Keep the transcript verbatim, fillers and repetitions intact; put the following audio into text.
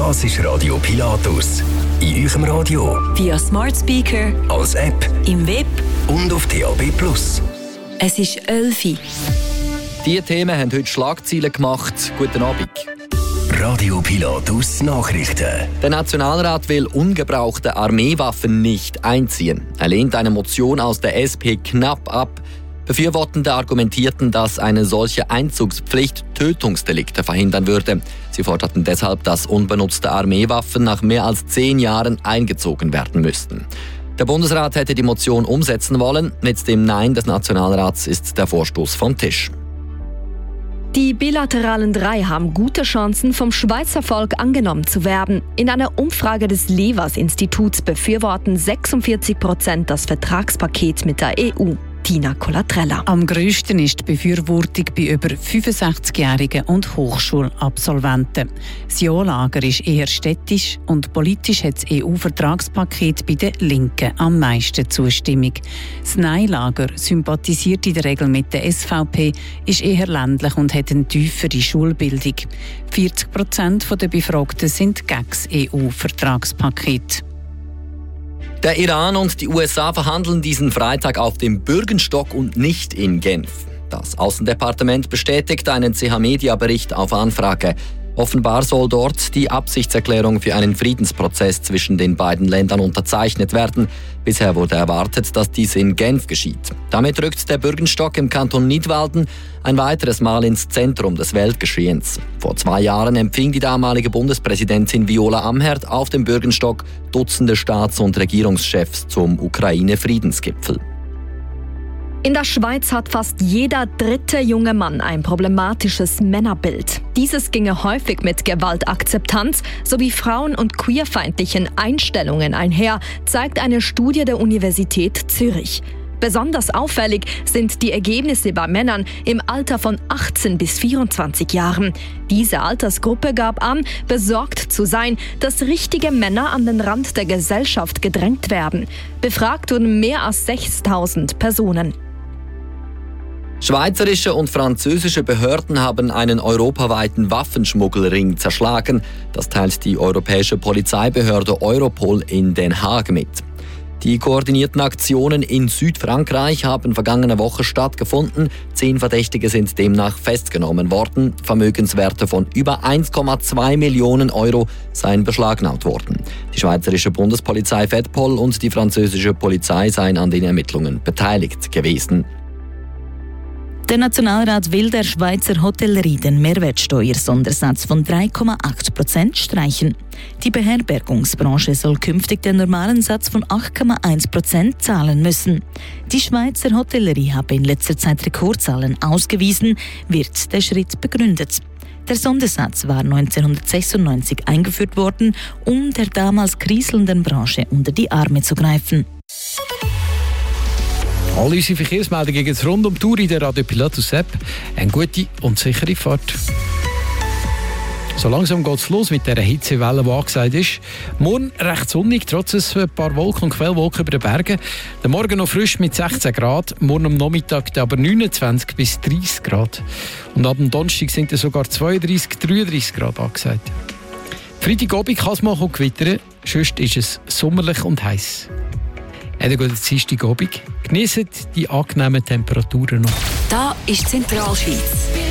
Das ist Radio Pilatus. In eurem Radio, via Smart Speaker, als App, im Web und auf D A B Plus. Es ist elf Uhr. Diese Themen haben heute Schlagzeilen gemacht. Guten Abend. Radio Pilatus Nachrichten. Der Nationalrat will ungebrauchte Armeewaffen nicht einziehen. Er lehnt eine Motion aus der S P knapp ab. Befürwortende argumentierten, dass eine solche Einzugspflicht Tötungsdelikte verhindern würde. Sie forderten deshalb, dass unbenutzte Armeewaffen nach mehr als zehn Jahren eingezogen werden müssten. Der Bundesrat hätte die Motion umsetzen wollen. Mit dem Nein des Nationalrats ist der Vorstoß vom Tisch. Die bilateralen drei haben gute Chancen, vom Schweizer Volk angenommen zu werden. In einer Umfrage des Levers-Instituts befürworten sechsundvierzig Prozent das Vertragspaket mit der E U. Tina Colatrella. Am grössten ist die Befürwortung bei über fünfundsechzigjährigen und Hochschulabsolventen. Das Ja-Lager ist eher städtisch und politisch hat das E U-Vertragspaket bei den Linken am meisten Zustimmung. Das Nein-Lager sympathisiert in der Regel mit der S V P, ist eher ländlich und hat eine tiefere Schulbildung. vierzig Prozent der Befragten sind gegen das E U-Vertragspaket. Der Iran und die U S A verhandeln diesen Freitag auf dem Bürgenstock und nicht in Genf. Das Außendepartement bestätigt einen C H-Media-Bericht auf Anfrage. Offenbar soll dort die Absichtserklärung für einen Friedensprozess zwischen den beiden Ländern unterzeichnet werden. Bisher wurde erwartet, dass dies in Genf geschieht. Damit rückt der Bürgenstock im Kanton Nidwalden ein weiteres Mal ins Zentrum des Weltgeschehens. Vor zwei Jahren empfing die damalige Bundespräsidentin Viola Amherd auf dem Bürgenstock Dutzende Staats- und Regierungschefs zum Ukraine-Friedensgipfel. In der Schweiz hat fast jeder dritte junge Mann ein problematisches Männerbild. Dieses ginge häufig mit Gewaltakzeptanz sowie frauen- und queerfeindlichen Einstellungen einher, zeigt eine Studie der Universität Zürich. Besonders auffällig sind die Ergebnisse bei Männern im Alter von achtzehn bis vierundzwanzig Jahren. Diese Altersgruppe gab an, besorgt zu sein, dass richtige Männer an den Rand der Gesellschaft gedrängt werden. Befragt wurden mehr als sechstausend Personen. Schweizerische und französische Behörden haben einen europaweiten Waffenschmuggelring zerschlagen. Das teilt die europäische Polizeibehörde Europol in Den Haag mit. Die koordinierten Aktionen in Südfrankreich haben vergangene Woche stattgefunden. Zehn Verdächtige sind demnach festgenommen worden. Vermögenswerte von über eins Komma zwei Millionen Euro seien beschlagnahmt worden. Die schweizerische Bundespolizei Fedpol und die französische Polizei seien an den Ermittlungen beteiligt gewesen. Der Nationalrat will der Schweizer Hotellerie den Mehrwertsteuersondersatz von drei Komma acht Prozent streichen. Die Beherbergungsbranche soll künftig den normalen Satz von acht Komma eins Prozent zahlen müssen. Die Schweizer Hotellerie habe in letzter Zeit Rekordzahlen ausgewiesen, wird der Schritt begründet. Der Sondersatz war neunzehnhundertsechsundneunzig eingeführt worden, um der damals kriselnden Branche unter die Arme zu greifen. Alle unsere Verkehrsmeldungen gibt es rund um die Tour in der Radio Pilatus App. Eine gute und sichere Fahrt. So langsam geht es los mit dieser Hitzewelle, die angesagt ist. Morgen recht sonnig, trotz ein paar Wolken und Quellwolken über den Bergen. Der Morgen noch frisch mit sechzehn Grad, morgen am Nachmittag aber neunundzwanzig bis dreißig Grad. Und ab dem Donnerstag sind es sogar zweiunddreißig, dreiunddreißig Grad angesagt. Freitagabend kann es mal gewittern, sonst ist es sommerlich und heiß. Einen guten Dienstagabend. Genießt die angenehmen Temperaturen noch. Da ist Zentralschweiz.